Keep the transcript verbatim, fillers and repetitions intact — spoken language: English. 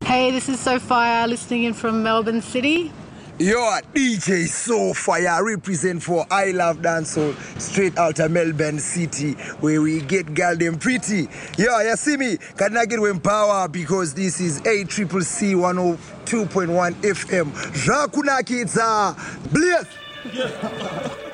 Hey, this is Sophia listening in from Melbourne City. Yo, D J Sophia represent for I Love Dancehall straight out of Melbourne City where we get girl them pretty. Yo, you see me? Can I get with power because this is A C C C one oh two point one F M. Rakuna Kids, Blaze!